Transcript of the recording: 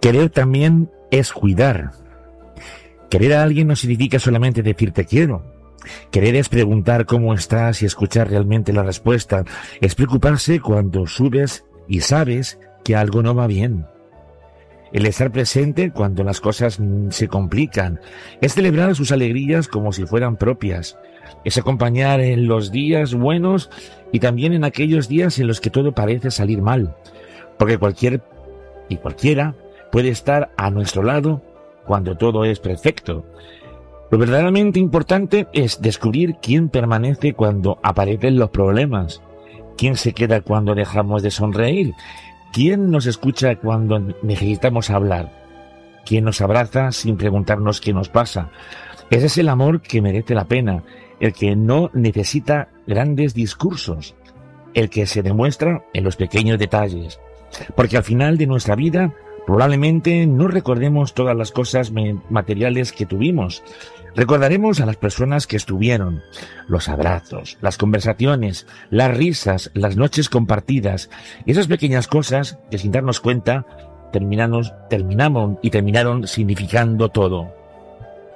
Querer también es cuidar. Querer a alguien no significa solamente decir te quiero. Querer es preguntar cómo estás y escuchar realmente la respuesta. Es preocuparse cuando subes y sabes que algo no va bien. El estar presente cuando las cosas se complican. Es celebrar sus alegrías como si fueran propias. Es acompañar en los días buenos y también en aquellos días en los que todo parece salir mal. Porque cualquiera puede estar a nuestro lado cuando todo es perfecto. Lo verdaderamente importante es descubrir quién permanece cuando aparecen los problemas, quién se queda cuando dejamos de sonreír, quién nos escucha cuando necesitamos hablar, quién nos abraza sin preguntarnos qué nos pasa. Ese es el amor que merece la pena, el que no necesita grandes discursos, el que se demuestra en los pequeños detalles. Porque al final de nuestra vida probablemente no recordemos todas las cosas materiales que tuvimos. Recordaremos a las personas que estuvieron, los abrazos, las conversaciones, las risas, las noches compartidas, y esas pequeñas cosas que sin darnos cuenta terminaron significando todo.